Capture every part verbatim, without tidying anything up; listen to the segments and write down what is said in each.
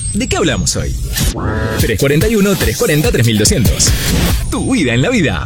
¿de qué hablamos hoy? tres cuarenta y uno, trescientos cuarenta, tres mil doscientos. Tu vida en la vida.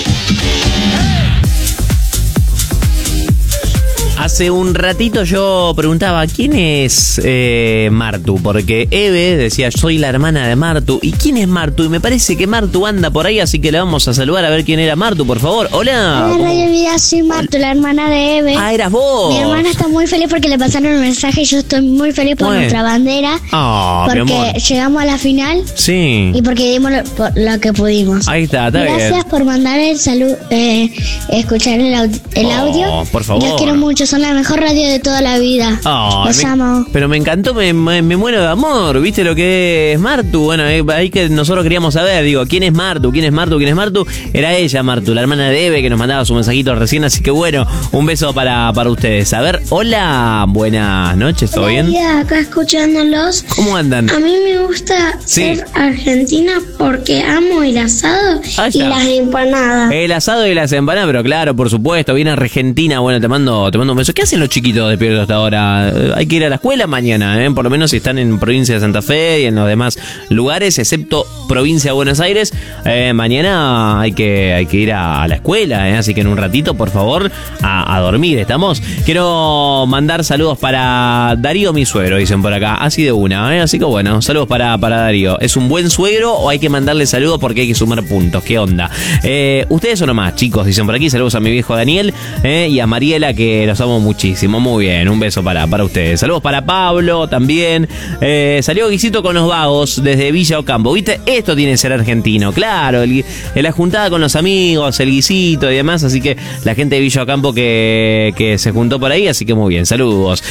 Hace un ratito yo preguntaba, ¿quién es eh, Martu? Porque Eve decía, soy la hermana de Martu. ¿Y quién es Martu? Y me parece que Martu anda por ahí, así que le vamos a saludar a ver quién era Martu, por favor. Hola. Hola, Radio Vida, soy Martu, la hermana de Eve. Ah, eras vos. Mi hermana está muy feliz porque le pasaron un mensaje y yo estoy muy feliz por Bueno. nuestra bandera. Ah, mi porque amor. llegamos a la final Sí. y porque dimos lo, por lo que pudimos. Ahí está, está Gracias bien. por mandar el saludo, eh, escuchar el, aud- el Oh, audio. por favor. Los quiero mucho, son la mejor radio de toda la vida. Ay, Los me- amo. Pero me encantó, me, me, me muero de amor. ¿Viste lo que es Martu? Bueno, eh, ahí que nosotros queríamos saber, digo, ¿quién es Martu? ¿Quién es Martu? ¿Quién es Martu? Era ella, Martu, la hermana de Eve, que nos mandaba su mensajito recién. Así que bueno, un beso para, para ustedes. A ver, hola, buenas noches, ¿todo bien? Acá escuchándolos. ¿Cómo andan? A mí me gusta Sí. ser argentina porque amo el asado Ahí y está. las empanadas. El asado y las empanadas, pero claro, por supuesto, viene Argentina. Bueno, te mando, te mando un beso. ¿Qué hacen los chiquitos despiertos hasta ahora? Eh, Hay que ir a la escuela mañana, ¿eh? Por lo menos si están en provincia de Santa Fe y en los demás lugares, excepto provincia de Buenos Aires. Eh, mañana hay que, hay que ir a, a la escuela, ¿eh? Así que en un ratito, por favor, a, a dormir. ¿Estamos? Quiero mandar saludos para Darío, mi suegro, dicen por acá. Así de una, ¿eh? Así que bueno, saludos para, para Darío. ¿Es un buen suegro o hay que mandarle saludos porque hay que sumar puntos? ¿Qué onda? Eh, ustedes son nomás, chicos, dicen por aquí. Saludos a mi viejo Daniel eh, y a Mariela, que los amo muchísimo. Muy bien, un beso para, para ustedes. Saludos para Pablo también. Eh, salió Guisito con los vagos desde Villa Ocampo. ¿Viste? Esto tiene que ser argentino, claro. El, el la juntada con los amigos, el guisito y demás. Así que la gente de Villa Ocampo que, que se juntó por ahí. Así que muy bien, saludos.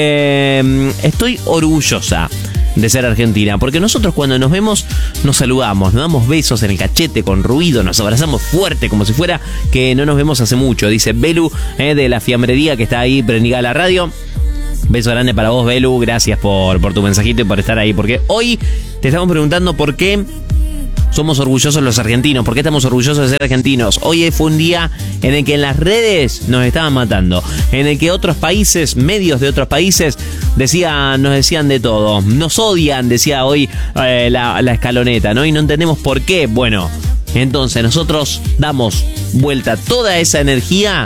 Eh, estoy orgullosa de ser argentina, porque nosotros cuando nos vemos nos saludamos, nos damos besos en el cachete con ruido, nos abrazamos fuerte como si fuera que no nos vemos hace mucho, dice Belu eh, de la fiambrería que está ahí prendida a la radio. Beso grande para vos, Belu, gracias por, por tu mensajito y por estar ahí, porque hoy te estamos preguntando por qué somos orgullosos los argentinos. ¿Por qué estamos orgullosos de ser argentinos? Hoy fue un día en el que en las redes nos estaban matando, en el que otros países, medios de otros países, decían, nos decían de todo. Nos odian, decía hoy eh, la, la escaloneta, ¿no? Y no entendemos por qué. Bueno, entonces nosotros damos vuelta toda esa energía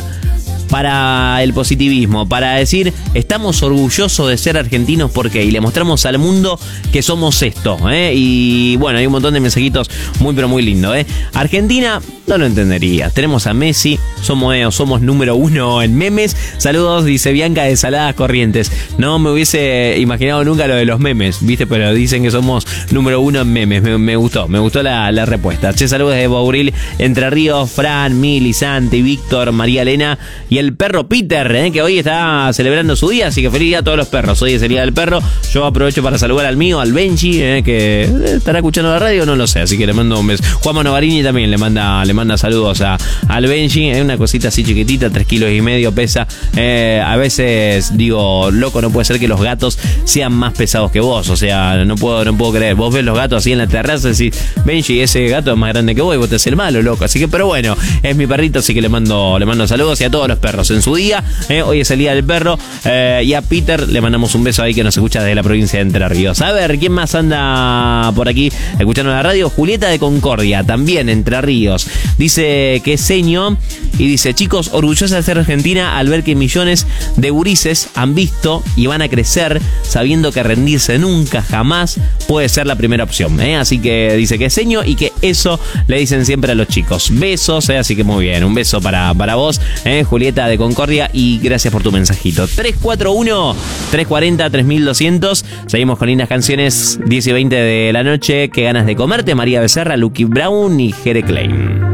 para el positivismo, para decir estamos orgullosos de ser argentinos porque y le mostramos al mundo que somos esto, ¿eh? Y bueno, hay un montón de mensajitos muy pero muy lindos, ¿eh? Argentina no lo entendería, tenemos a Messi, somos, eh, somos número uno en memes. Saludos, dice Bianca de Saladas Corrientes. No me hubiese imaginado nunca lo de los memes, viste, pero dicen que somos número uno en memes. Me, me gustó, me gustó la, la respuesta. Che, saludos de Bauril, Entre Ríos, Fran, Mili, Santi, Víctor, María Elena y el perro Peter, ¿eh? Que hoy está celebrando su día, así que feliz día a todos los perros. Hoy es el día del perro. Yo aprovecho para saludar al mío, al Benji, ¿eh? Que estará escuchando la radio, no lo sé, así que le mando un beso. Juan Manovarini también le manda, le manda saludos a, al Benji, es ¿eh? Una cosita así chiquitita, tres kilos y medio pesa. Eh, a veces digo, loco, no puede ser que los gatos sean más pesados que vos, o sea, no puedo, no puedo creer. Vos ves los gatos así en la terraza y decís, Benji, ese gato es más grande que vos y vos te haces el malo, loco. Así que, pero bueno, es mi perrito, así que le mando, le mando saludos y a todos los perros en su día. Eh, hoy es el día del perro. Eh, y a Peter le mandamos un beso ahí que nos escucha desde la provincia de Entre Ríos. A ver, ¿quién más anda por aquí escuchando la radio? Julieta de Concordia, también Entre Ríos. Dice que seño y dice, chicos, orgullosa de ser argentina al ver que millones de gurises han visto y van a crecer sabiendo que rendirse nunca, jamás puede ser la primera opción, ¿eh? Así que dice que seño y que eso le dicen siempre a los chicos. Besos, ¿eh? Así que muy bien, un beso para, para vos, ¿eh? Julieta de Concordia, y gracias por tu mensajito. tres cuatro uno, tres cuatro cero, tres mil doscientos. Seguimos con lindas canciones, diez y veinte de la noche. Qué ganas de comerte, María Becerra, Lucky Brown y Jere Klein.